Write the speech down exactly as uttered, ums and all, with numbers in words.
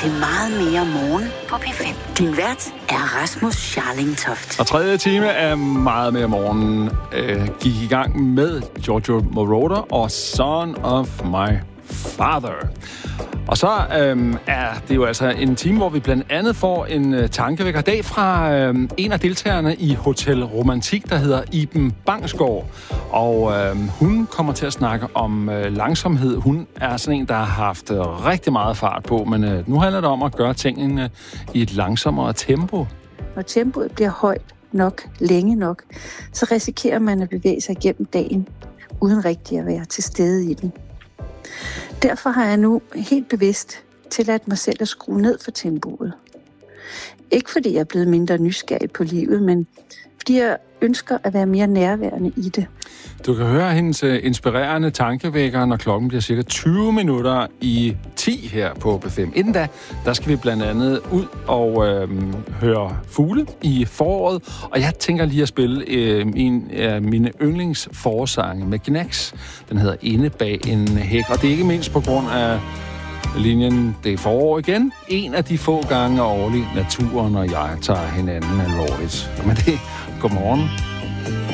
til Meget mere morgen på P fem. Din vært er Rasmus Scharling-Toft. Og tredje time af Meget mere morgen øh, gik i gang med Giorgio Moroder og Son of My Father. Og så øhm, er det jo altså en time, hvor vi blandt andet får en øh, tankevækker dag fra øh, en af deltagerne i Hotel Romantik, der hedder Iben Bangsgaard. Og øh, hun kommer til at snakke om øh, langsomhed. Hun er sådan en, der har haft øh, rigtig meget fart på, men øh, nu handler det om at gøre tingene i et langsommere tempo. Når tempoet bliver højt nok, længe nok, så risikerer man at bevæge sig igennem dagen, uden rigtig at være til stede i den. Derfor har jeg nu helt bevidst tilladt mig selv at skrue ned for tempoet. Ikke fordi jeg er blevet mindre nysgerrig på livet, men fordi jeg ønsker at være mere nærværende i det. Du kan høre hendes inspirerende tankevækker, når klokken bliver cirka tyve minutter i ti her på P fem. Inden da, der skal vi blandt andet ud og øh, høre fugle i foråret. Og jeg tænker lige at spille øh, en af mine yndlingsforsange med Gnags. Den hedder Inde bag en hæk. Og det er ikke mindst på grund af linjen Det er forår igen. En af de få gange årligt naturen og jeg tager hinanden alvorligt. Men det, godmorgen.